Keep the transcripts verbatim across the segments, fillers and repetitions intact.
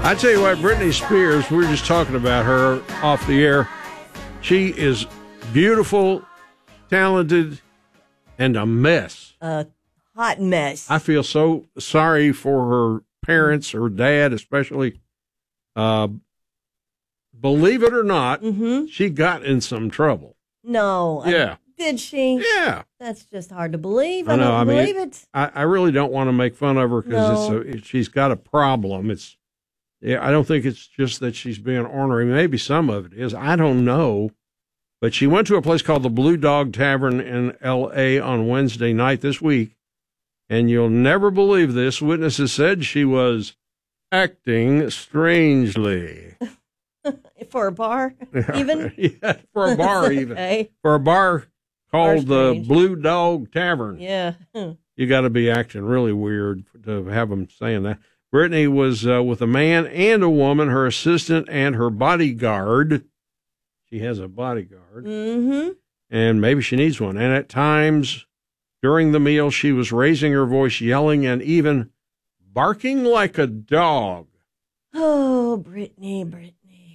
I tell you what, Britney Spears, we were just talking about her off the air. She is beautiful, talented, and a mess. A hot mess. I feel so sorry for her parents, her dad especially. Uh, believe it or not, mm-hmm. she got in some trouble. No. Yeah. I, did she? Yeah. That's just hard to believe. I, I know. don't I mean, believe it. I, I really don't want to make fun of her because No. it's a, she's got a problem. It's Yeah, I don't think it's just that she's being ornery. Maybe some of it is. I don't know. But she went to a place called the Blue Dog Tavern in L A on Wednesday night this week. And you'll never believe this. Witnesses said she was acting strangely. For a bar, even? Yeah, for a bar, even. Okay. For a bar called the strange. Blue Dog Tavern. Yeah. You got to be acting really weird to have them saying that. Britney was uh, with a man and a woman, her assistant and her bodyguard. She has a bodyguard. Mm-hmm. And maybe she needs one. And at times during the meal, she was raising her voice, yelling, and even barking like a dog. Oh, Britney, Britney.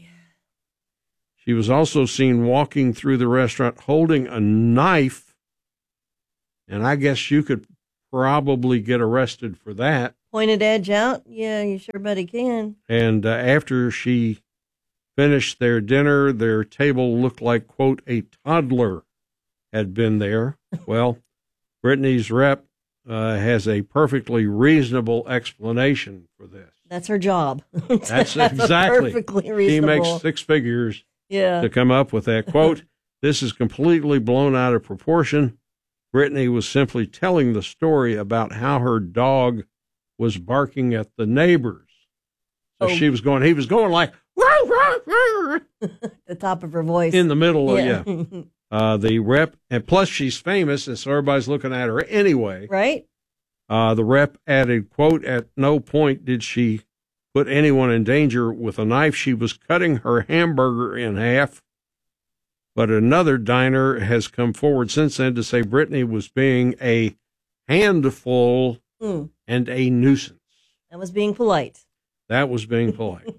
She was also seen walking through the restaurant holding a knife. And I guess you could probably get arrested for that. Pointed edge out? Yeah, you sure buddy can. And uh, after she finished their dinner, their table looked like, quote, a toddler had been there. Well, Britney's rep uh, has a perfectly reasonable explanation for this. That's her job. That's exactly. Perfectly reasonable. She makes six figures yeah. to come up with that. Quote, this is completely blown out of proportion. Britney was simply telling the story about how her dog was barking at the neighbors. So oh. she was going, he was going like, rah, rah, rah, the top of her voice. In the middle yeah. of, yeah. Uh, the rep, and plus she's famous, and so everybody's looking at her anyway. Right. Uh, the rep added, quote, at no point did she put anyone in danger with a knife. She was cutting her hamburger in half. But another diner has come forward since then to say Britney was being a handful mm. and a nuisance. That was being polite. That was being polite.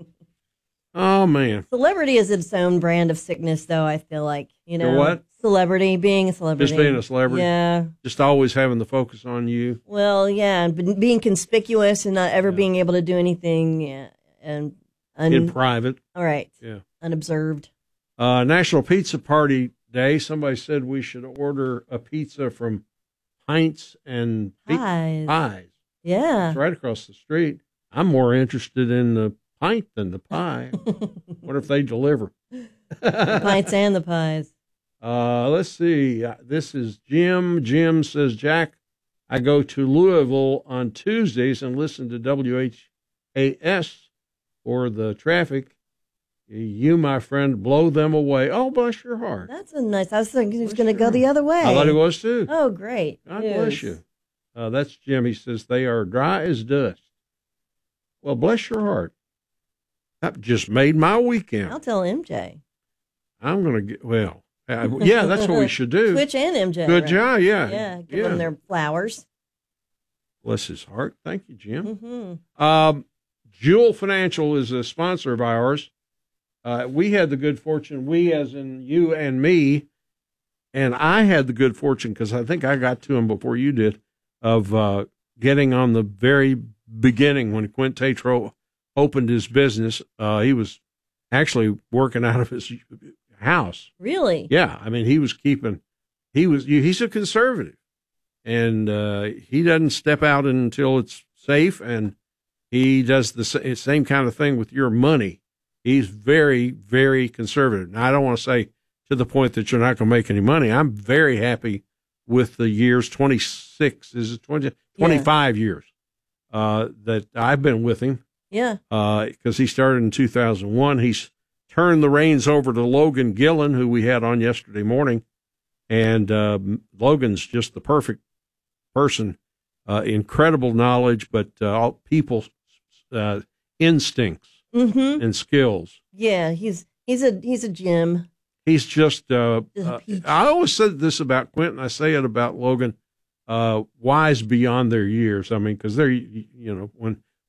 Oh, man. Celebrity is its own brand of sickness, though, I feel like. You know, You're what? Celebrity, being a celebrity. Just being a celebrity? Yeah. Just always having the focus on you? Well, yeah, and being conspicuous and not ever yeah. being able to do anything yeah, and un- in private. All right. Yeah. Unobserved. Uh, National Pizza Party Day. Somebody said we should order a pizza from Pints and Pies. Pies. Yeah. It's right across the street. I'm more interested in the pint than the pie. What if they deliver? The pints and the pies. Uh, let's see. Uh, this is Jim. Jim says, Jack, I go to Louisville on Tuesdays and listen to W H A S for the traffic. You, my friend, blow them away. Oh, bless your heart. That's a nice. I was thinking he was going to go the other way. I thought he was too. Oh, great. God yes. bless you. Uh, that's Jim. He says they are dry as dust. Well, bless your heart. That just made my weekend. I'll tell M J. I'm going to get, well, uh, yeah, that's what we should do. Twitch and M J. Good right? job, yeah. Yeah, give yeah. them their flowers. Bless his heart. Thank you, Jim. Mm-hmm. Um, Jewel Financial is a sponsor of ours. Uh, we had the good fortune, we as in you and me, and I had the good fortune, because I think I got to him before you did, of uh, getting on the very beginning when Quint Tatro opened his business. Uh, he was actually working out of his house. Really? Yeah. I mean, he was keeping, he was, he's a conservative, and uh, he doesn't step out until it's safe, and he does the same kind of thing with your money. He's very, very conservative. Now, I don't want to say to the point that you're not going to make any money. I'm very happy with the years, twenty-six, is it twenty, twenty-five yeah. years uh, that I've been with him. Yeah. Because uh, he started in two thousand one. He's turned the reins over to Logan Gillen, who we had on yesterday morning. And uh, Logan's just the perfect person. Uh, incredible knowledge, but uh, all people's uh, instincts. Mm-hmm. And skills. Yeah, he's he's a he's a gem. He's just. Uh, Just a uh, peach. I always said this about Quentin. I say it about Logan. Uh, wise beyond their years. I mean, because they're you know when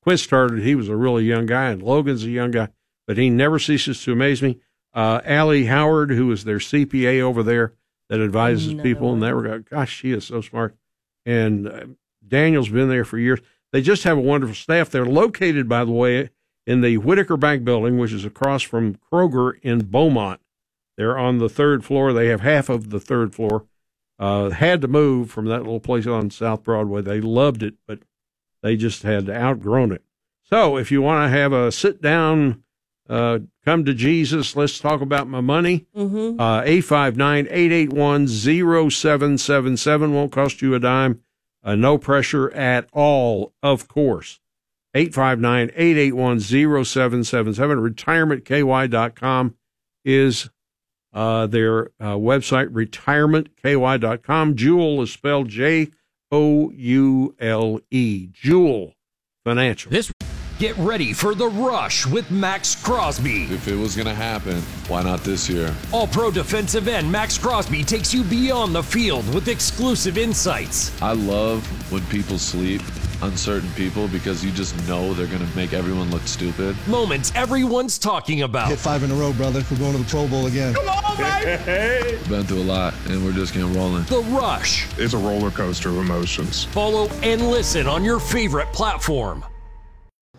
Quint started, he was a really young guy, and Logan's a young guy, but he never ceases to amaze me. Uh, Allie Howard, who is their C P A over there that advises No. people in that regard. Gosh, she is so smart. And uh, Daniel's been there for years. They just have a wonderful staff. They're located, by the way, in the Whitaker Bank Building, which is across from Kroger in Beaumont. They're on the third floor. They have half of the third floor. Uh, had to move from that little place on South Broadway. They loved it, but they just had outgrown it. So if you want to have a sit-down, uh, come to Jesus, let's talk about my money, Mm-hmm. uh, eight five nine, eight eight one, zero seven seven seven won't cost you a dime. Uh, no pressure at all, of course. eight five nine, eight eight one, zero seven seven seven. retirement k y dot com is uh, their uh, website, retirement k y dot com. Jewel is spelled J O U L E. Jewel Financial. This Get ready for The Rush with Max Crosby. If it was going to happen, why not this year? All-pro defensive end Max Crosby takes you beyond the field with exclusive insights. I love when people sleep, uncertain people, because you just know they're going to make everyone look stupid. Moments everyone's talking about. Hit five in a row, brother. We're going to the Pro Bowl again. Come on, baby! We've been through a lot, and we're just getting rolling. The Rush. It's a roller coaster of emotions. Follow and listen on your favorite platform.